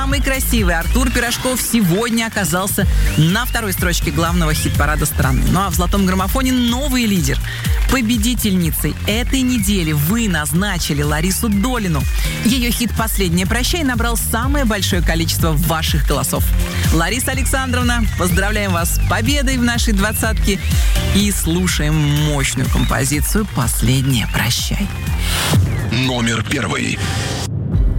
Самый красивый Артур Пирожков сегодня оказался на второй строчке главного хит-парада страны. Ну а в «Золотом граммофоне» новый лидер. Победительницей этой недели вы назначили Ларису Долину. Ее хит «Последнее прощай» набрал самое большое количество ваших голосов. Лариса Александровна, поздравляем вас с победой в нашей двадцатке и слушаем мощную композицию «Последнее прощай». Номер 1.